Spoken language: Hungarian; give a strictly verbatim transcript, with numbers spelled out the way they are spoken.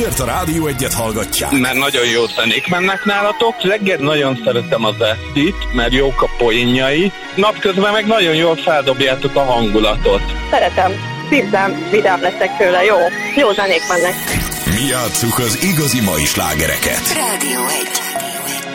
Miért a Rádió Egyet hallgatják? Mert nagyon jó zenék mennek nálatok. Reggel nagyon szeretem az Estit, mert jók a poénjai. Napközben meg nagyon jól feldobjátok a hangulatot. Szeretem. Szívem, vidám leszek tőle. Jó. Jó zenék mennek. Mi játsszuk az igazi mai slágereket. Rádió Egy.